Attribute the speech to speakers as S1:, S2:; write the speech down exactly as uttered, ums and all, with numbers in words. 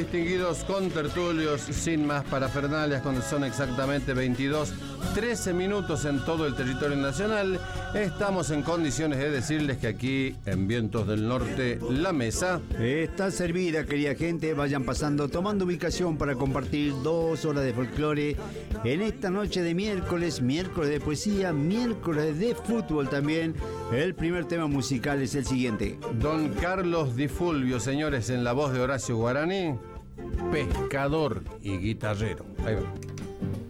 S1: distinguidos contertulios, sin más parafernalias, cuando son exactamente veintidós, trece minutos en todo el territorio nacional, estamos en condiciones de decirles que aquí, en Vientos del Norte, la mesa
S2: está servida, querida gente. Vayan pasando, tomando ubicación para compartir dos horas de folclore en esta noche de miércoles, miércoles de poesía, miércoles de fútbol también. El primer tema musical es el siguiente.
S1: Don Carlos Di Fulvio, señores, en la voz de Horacio Guarani, pescador y guitarrero. Ahí va.